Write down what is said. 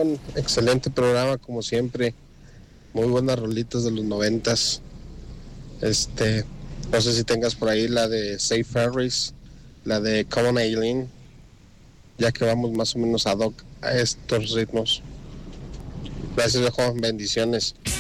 John, excelente programa como siempre, muy buenas rolitas de los 90s. No sé si tengas por ahí la de Safe Ferries, la de Common Aileen, ya que vamos más o menos ad hoc a estos ritmos. Gracias, viejo, bendiciones.